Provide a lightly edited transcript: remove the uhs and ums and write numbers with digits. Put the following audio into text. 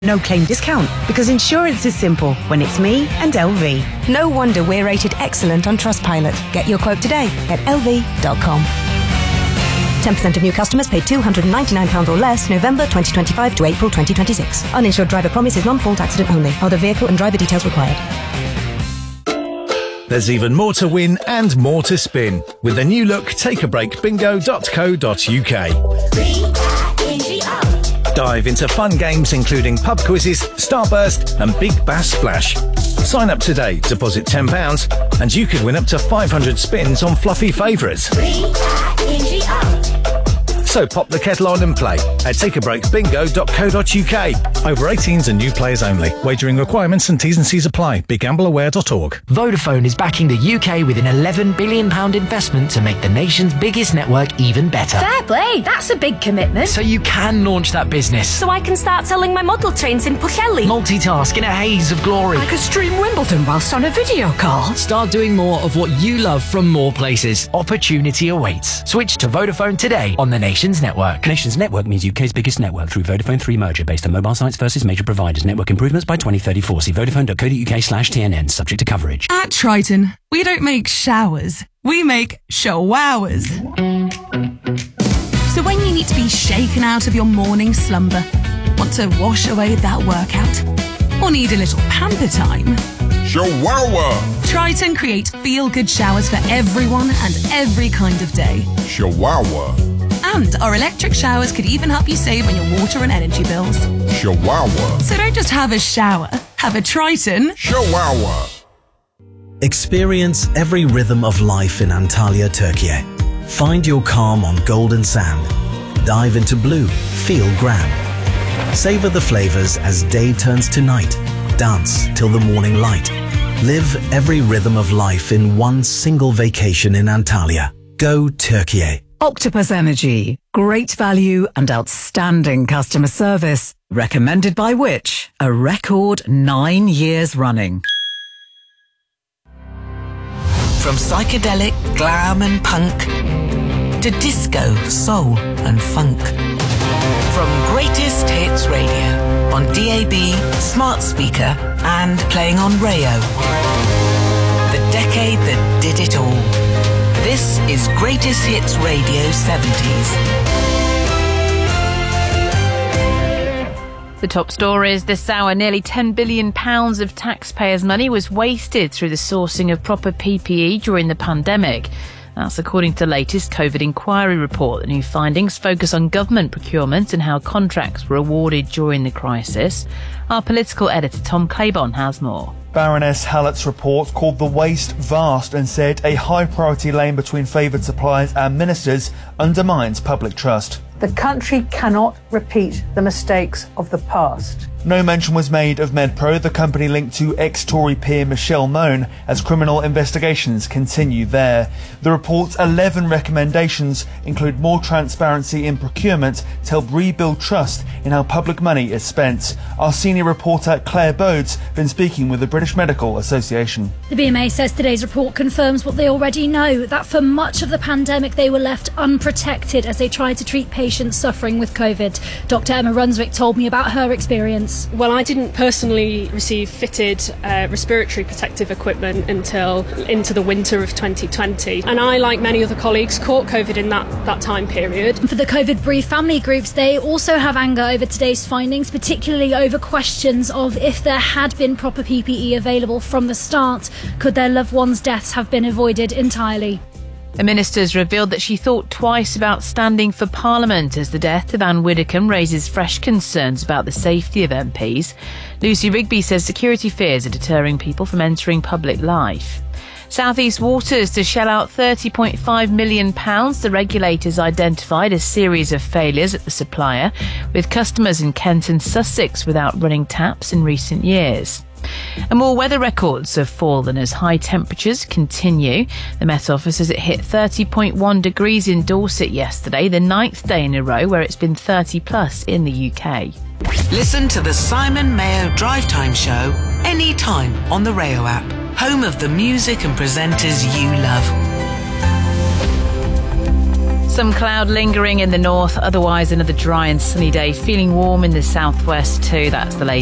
No claim discount, because insurance is simple when it's me and LV. No wonder we're rated excellent on Trustpilot. Get your quote today at lv.com. 10% of new customers paid £299 or less November 2025 to April 2026. Uninsured driver promise is non-fault accident only. Other vehicle and driver details required. There's even more to win and more to spin with the new look takeabreakbingo.co.uk. Dive into fun games including pub quizzes, Starburst and Big Bass Splash. Sign up today, deposit £10 and you could win up to 500 spins on fluffy favourites. So pop the kettle on and play at takeabreakbingo.co.uk. Over 18s and new players only. Wagering requirements and T's and C's apply. BeGambleAware.org. Vodafone is backing the UK with an £11 billion investment to make the nation's biggest network even better. Fair play, that's a big commitment. So you can launch that business. So I can start selling my model trains in Pwllheli. Multitask in a haze of glory. I could stream Wimbledon whilst on a video call. Start doing more of what you love from more places. Opportunity awaits. Switch to Vodafone today on the Nation's Network. Nation's Network means UK's biggest network through Vodafone 3 merger based on mobile sites versus major providers. Network improvements by 2034. See vodafone.co.uk/TNN. Subject to coverage. At Triton, we don't make showers. We make showers. So when you need to be shaken out of your morning slumber, want to wash away that workout, or need a little pamper time, Shower! Triton creates feel-good showers for everyone and every kind of day. Shower! And our electric showers could even help you save on your water and energy bills. Shower! So don't just have a shower, have a Triton. Shower! Experience every rhythm of life in Antalya, Turkey. Find your calm on golden sand. Dive into blue, feel grand. Savor the flavors as day turns to night. Dance till the morning light. Live every rhythm of life in one single vacation in Antalya. Go Turkey. Octopus Energy. Great value and outstanding customer service. Recommended by which? A record 9 years running. From psychedelic, glam and punk to disco, soul and funk. From Greatest Hits Radio on DAB, smart speaker and playing on Rayo. The decade that did it all. This is Greatest Hits Radio 70s. The top stories this hour. Nearly £10 billion of taxpayers' money was wasted through the sourcing of proper PPE during the pandemic. That's according to the latest COVID inquiry report. The new findings focus on government procurement and how contracts were awarded during the crisis. Our political editor Tom Claiborne has more. Baroness Hallett's report called the waste vast and said a high priority lane between favoured suppliers and ministers undermines public trust. The country cannot repeat the mistakes of the past. No mention was made of MedPro, the company linked to ex-Tory peer Michelle Mone, as criminal investigations continue there. The report's 11 recommendations include more transparency in procurement to help rebuild trust in how public money is spent. Our senior reporter Claire Bode's been speaking with the British Medical Association. The BMA says today's report confirms what they already know, that for much of the pandemic they were left unprotected as they tried to treat patients suffering with COVID. Dr. Emma Runswick told me about her experience. Well, I didn't personally receive fitted respiratory protective equipment until into the winter of 2020. And I, like many other colleagues, caught COVID in that time period. For the COVID brief family groups, they also have anger over today's findings, particularly over questions of if there had been proper PPE available from the start, could their loved ones' deaths have been avoided entirely? The minister's revealed that she thought twice about standing for Parliament as the death of Anne Widdecombe raises fresh concerns about the safety of MPs. Lucy Rigby says security fears are deterring people from entering public life. South East Waters to shell out £30.5 million. The regulators identified a series of failures at the supplier, with customers in Kent and Sussex without running taps in recent years. And more weather records have fallen as high temperatures continue. The Met Office says it hit 30.1 degrees in Dorset yesterday, the 9th day in a row where it's been 30 plus in the UK. Listen to the Simon Mayo Drive Time Show anytime on the Rayo app, home of the music and presenters you love. Some cloud lingering in the north, otherwise another dry and sunny day. Feeling warm in the southwest too. That's the latest.